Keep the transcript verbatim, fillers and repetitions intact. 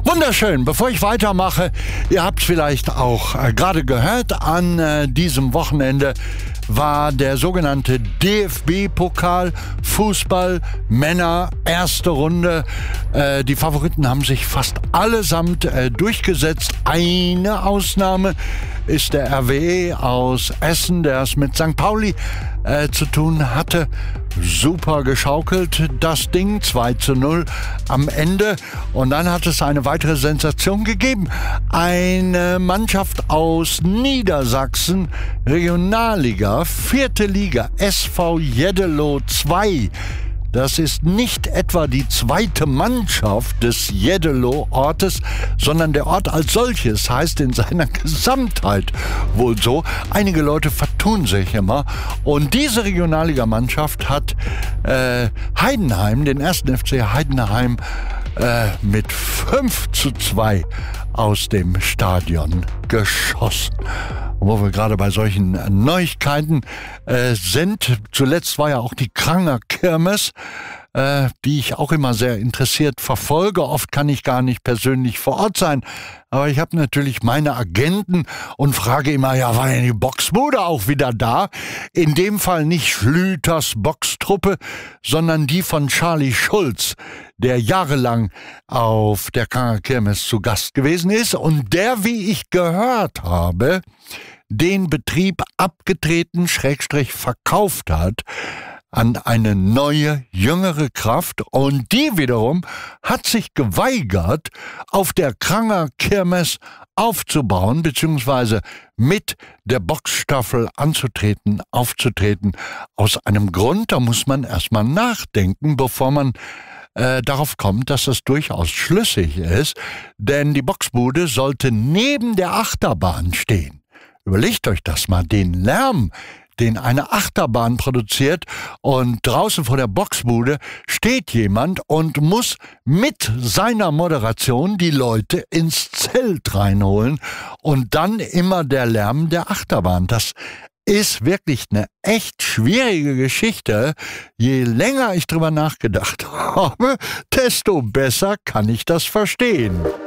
Wunderschön. Bevor ich weitermache, ihr habt es vielleicht auch äh, gerade gehört, an äh, diesem Wochenende war der sogenannte D F B-Pokal Fußball Männer erste Runde. Äh, die Favoriten haben sich fast allesamt äh, durchgesetzt. Eine Ausnahme ist der R W E aus Essen, der es mit Sankt Pauli äh, zu tun hatte. Super geschaukelt, das Ding, zwei zu null am Ende. Und dann hat es eine weitere Sensation gegeben. Eine Mannschaft aus Niedersachsen, Regionalliga, vierte Liga, S V Jeddelo zwei. Das ist nicht etwa die zweite Mannschaft des Jeddelo-Ortes, sondern der Ort als solches heißt in seiner Gesamtheit wohl so. Einige Leute vertun sich immer. Und diese Regionalligamannschaft hat äh, Heidenheim, den ersten F C Heidenheim, äh, mit fünf zu zwei aus dem Stadion geschossen. Und wo wir gerade bei solchen Neuigkeiten äh, sind, zuletzt war ja auch die Kranger Kirmes, äh, die ich auch immer sehr interessiert verfolge. Oft kann ich gar nicht persönlich vor Ort sein, aber ich habe natürlich meine Agenten und frage immer, ja, war denn die Boxbude auch wieder da? In dem Fall nicht Schlüters Boxtruppe, sondern die von Charlie Schulz, der jahrelang auf der Kranger Kirmes zu Gast gewesen ist und der, wie ich gehört habe, den Betrieb abgetreten, Schrägstrich verkauft hat an eine neue, jüngere Kraft. Und die wiederum hat sich geweigert, auf der Kranger Kirmes aufzubauen, beziehungsweise mit der Boxstaffel anzutreten, aufzutreten. Aus einem Grund, da muss man erstmal nachdenken, bevor man äh, darauf kommt, dass das durchaus schlüssig ist. Denn die Boxbude sollte neben der Achterbahn stehen. Überlegt euch das mal, den Lärm, den eine Achterbahn produziert, und draußen vor der Boxbude steht jemand und muss mit seiner Moderation die Leute ins Zelt reinholen und dann immer der Lärm der Achterbahn. Das ist wirklich eine echt schwierige Geschichte. Je länger ich drüber nachgedacht habe, desto besser kann ich das verstehen.